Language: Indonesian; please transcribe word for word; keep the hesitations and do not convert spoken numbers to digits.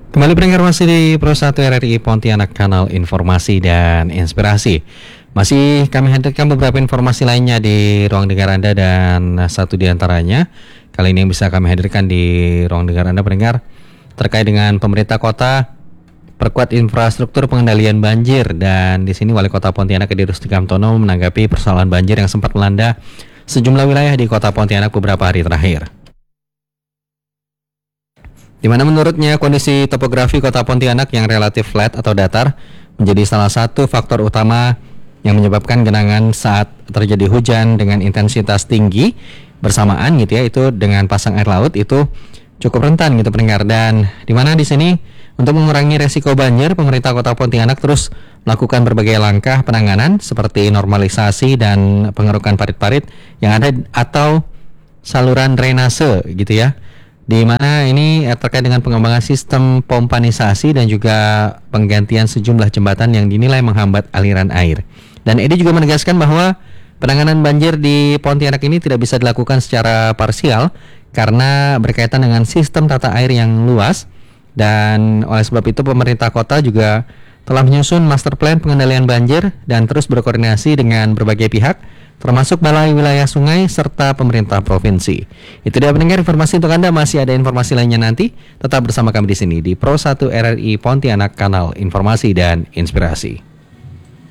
Kembali pendengar masih di Pro satu R R I Pontianak, kanal informasi dan inspirasi. Masih kami hadirkan beberapa informasi lainnya di ruang dengar Anda, dan satu di antaranya kali ini yang bisa kami hadirkan di ruang dengar Anda pendengar terkait dengan pemerintah kota perkuat infrastruktur pengendalian banjir. Dan di sini Wali Kota Pontianak Edi Rusdi Kamtono menanggapi persoalan banjir yang sempat melanda sejumlah wilayah di Kota Pontianak beberapa hari terakhir. Di mana menurutnya kondisi topografi Kota Pontianak yang relatif flat atau datar menjadi salah satu faktor utama yang menyebabkan genangan saat terjadi hujan dengan intensitas tinggi bersamaan gitu ya, itu dengan pasang air laut itu cukup rentan gitu pendengar. Dan di mana di sini untuk mengurangi resiko banjir, pemerintah Kota Pontianak terus melakukan berbagai langkah penanganan seperti normalisasi dan pengerukan parit-parit yang ada atau saluran drainase gitu ya. Di mana ini terkait dengan pengembangan sistem pompanisasi dan juga penggantian sejumlah jembatan yang dinilai menghambat aliran air. Dan Edi juga menegaskan bahwa penanganan banjir di Pontianak ini tidak bisa dilakukan secara parsial karena berkaitan dengan sistem tata air yang luas. Dan oleh sebab itu pemerintah kota juga telah menyusun master plan pengendalian banjir dan terus berkoordinasi dengan berbagai pihak, termasuk Balai Wilayah Sungai serta pemerintah provinsi. Itu dia pendengar informasi untuk Anda. Masih ada informasi lainnya nanti. Tetap bersama kami di sini di Pro satu R R I Pontianak, kanal informasi dan inspirasi.